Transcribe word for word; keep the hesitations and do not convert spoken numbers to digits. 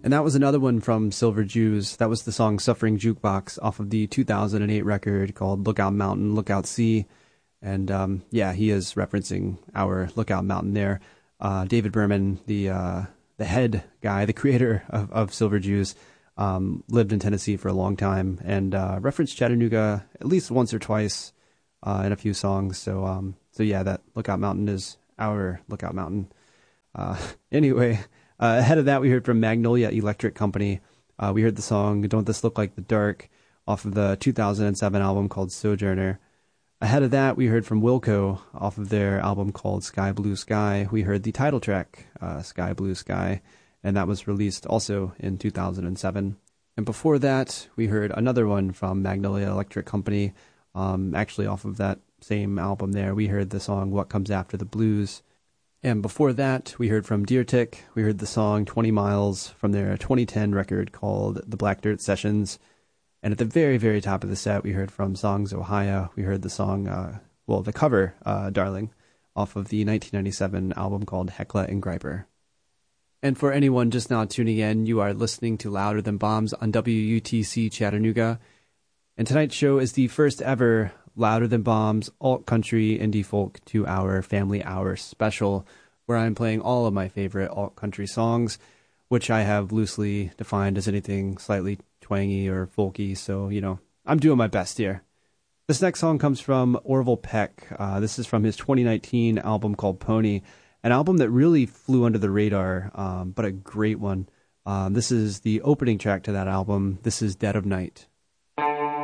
And that was another one from Silver Jews. That was the song Suffering Jukebox off of the two thousand eight record called Lookout Mountain, Lookout Sea. And um, yeah, he is referencing our Lookout Mountain there. Uh, David Berman, the uh, the head guy, the creator of, of Silver Jews, um, lived in Tennessee for a long time and uh, referenced Chattanooga at least once or twice uh, in a few songs. So, um, so yeah, that Lookout Mountain is our Lookout Mountain. Uh, anyway, uh, ahead of that, we heard from Magnolia Electric Company. Uh, we heard the song Don't This Look Like the Dark off of the two thousand seven album called Sojourner. Ahead of that, we heard from Wilco off of their album called Sky Blue Sky. We heard the title track, uh, Sky Blue Sky, and that was released also in two thousand seven. And before that, we heard another one from Magnolia Electric Company, um, actually off of that same album there. We heard the song What Comes After the Blues. And before that, we heard from Deer Tick. We heard the song twenty miles from their twenty ten record called The Black Dirt Sessions. And at the very, very top of the set, we heard from Songs Ohio. We heard the song, uh, well, the cover, uh, Darling, off of the nineteen ninety-seven album called Hecla and Griper. And for anyone just now tuning in, you are listening to Louder Than Bombs on W U T C Chattanooga. And tonight's show is the first ever Louder Than Bombs alt country indie folk two hour family hour special, where I'm playing all of my favorite alt country songs, which I have loosely defined as anything slightly twangy or folky. So, you know, I'm doing my best here. This next song comes from Orville Peck. Uh, this is from his twenty nineteen album called Pony, an album that really flew under the radar, um, but a great one. Um, this is the opening track to that album. This is Dead of Night.